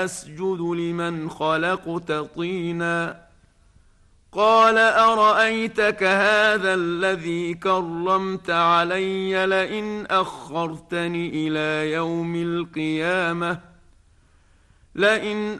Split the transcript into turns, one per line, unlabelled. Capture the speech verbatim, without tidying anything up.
أسجد لمن خلقت طينا قال أرأيتك هذا الذي كرمت علي لئن أخرتني إلى يوم القيامة لئن